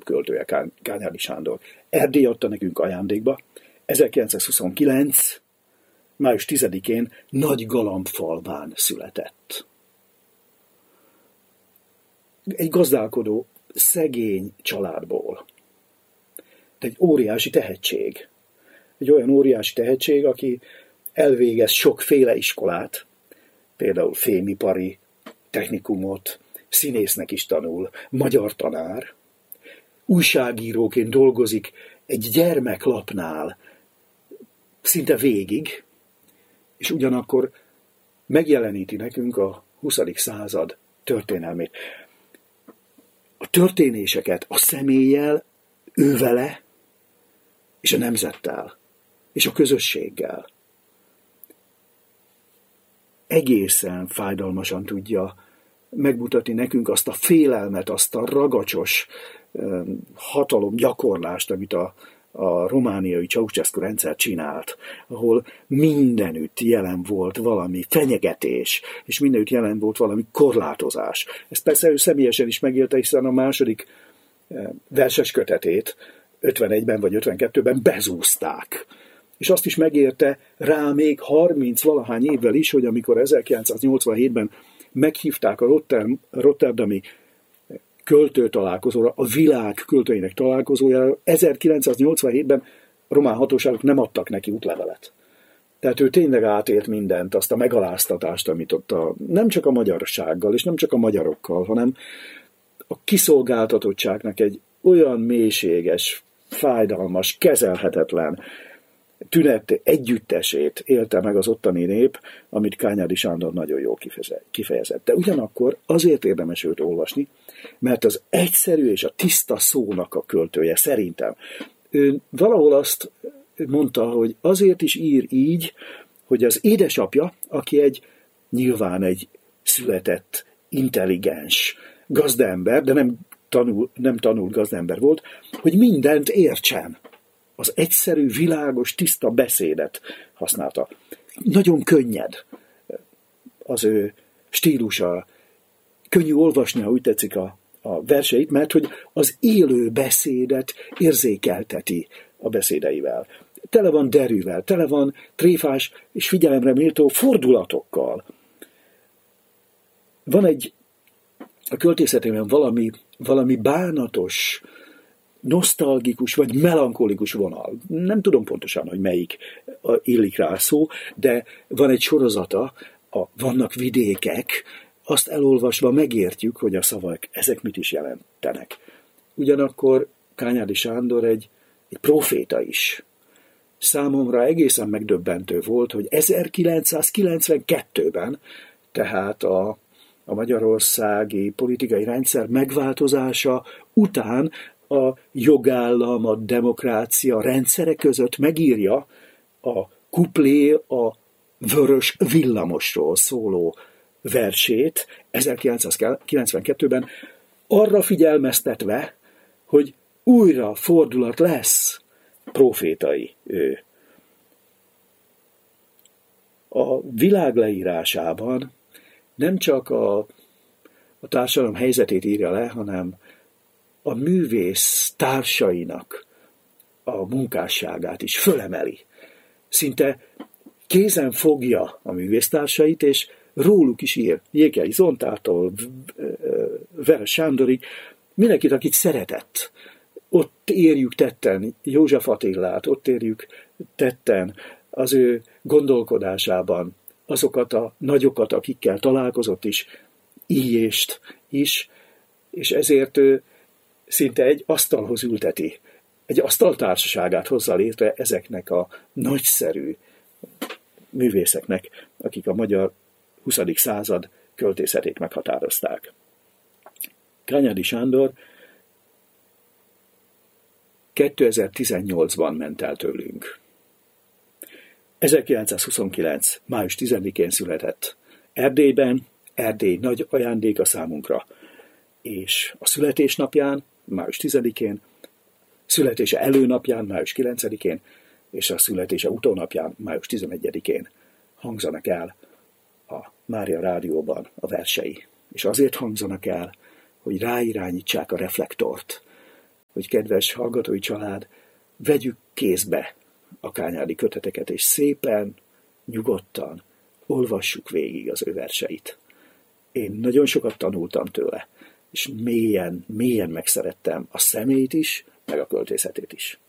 költője Kányádi Sándor. Erdély adta nekünk ajándékba. 1929. május 10-én Nagygalambfalván született. Egy gazdálkodó, szegény családból. Egy óriási tehetség. Egy olyan óriási tehetség, aki elvégez sokféle iskolát, például fémipari technikumot, színésznek is tanul, magyar tanár, újságíróként dolgozik egy gyermeklapnál szinte végig, és ugyanakkor megjeleníti nekünk a 20. század történelmét. A történéseket a személlyel, ővele, és a nemzettel, és a közösséggel egészen fájdalmasan tudja megmutatni nekünk azt a félelmet, azt a ragacsos hatalomgyakorlást, amit a romániai Ceausescu rendszer csinált, ahol mindenütt jelen volt valami fenyegetés, és mindenütt jelen volt valami korlátozás. Ezt persze ő személyesen is megélte, hiszen a második verses kötetét 51-ben vagy 52-ben bezúzták. És azt is megérte rá még 30-valahány évvel is, hogy amikor 1987-ben meghívták a rotterdami költőtalálkozóra, a világ költőinek találkozójára, 1987-ben a román hatóságok nem adtak neki útlevelet. Tehát ő tényleg átélt mindent, azt a megaláztatást, amit ott nem csak a magyarsággal, és nem csak a magyarokkal, hanem a kiszolgáltatottságnak egy olyan mélységes, fájdalmas, kezelhetetlen tünet együttesét élte meg az ottani nép, amit Kányádi Sándor nagyon jól kifejezett. De ugyanakkor azért érdemes őt olvasni, mert az egyszerű és a tiszta szónak a költője szerintem. Ő valahol azt mondta, hogy azért is ír így, hogy az édesapja, aki nyilván egy született, intelligens gazdaember, de nem tanult gazdaember volt, hogy mindent értsen. Az egyszerű, világos, tiszta beszédet használta. Nagyon könnyed az ő stílusa. Könnyű olvasni, ha úgy tetszik a verseit, mert hogy az élő beszédet érzékelteti a beszédeivel. Tele van derűvel, tele van tréfás és figyelemre méltó fordulatokkal. Van a költészetében valami bánatos, nosztalgikus vagy melankolikus vonal. Nem tudom pontosan, hogy melyik illik rá szó, de van egy sorozata, Vannak vidékek, azt elolvasva megértjük, hogy a szavak ezek mit is jelentenek. Ugyanakkor Kányádi Sándor egy próféta is. Számomra egészen megdöbbentő volt, hogy 1992-ben, tehát a magyarországi politikai rendszer megváltozása után a jogállam, a demokrácia rendszere között megírja a kuplé a vörös villamosról szóló versét 1992-ben, arra figyelmeztetve, hogy újra fordulat lesz, profétai ő. A világ leírásában nem csak a társadalom helyzetét írja le, hanem a művész társainak a munkásságát is fölemeli. Szinte kézen fogja a művésztársait, és róluk is ír. Jékely Zontától Veres Sándorig, mindenkit, akit szeretett. Ott érjük tetten József Attilát, ott érjük tetten az ő gondolkodásában azokat a nagyokat, akikkel találkozott is, Illyést is, és ezért ő szinte egy asztalhoz ülteti, egy asztaltársaságát hozza létre ezeknek a nagyszerű művészeknek, akik a magyar 20. század költészetét meghatározták. Kányádi Sándor 2018-ban ment el tőlünk. 1929. május 10-én született Erdélyben, Erdély nagy ajándéka számunkra, és a születésnapján, május 10-én, születése előnapján, május 9-én, és a születése utónapján, május 11-én hangzanak el a Mária Rádióban a versei. És azért hangzanak el, hogy ráirányítsák a reflektort hogy kedves hallgatói család, vegyük kézbe a Kányádi köteteket, és szépen, nyugodtan olvassuk végig az ő verseit. Én nagyon sokat tanultam tőle, és mélyen megszerettem a személyt is, meg a költészetét is.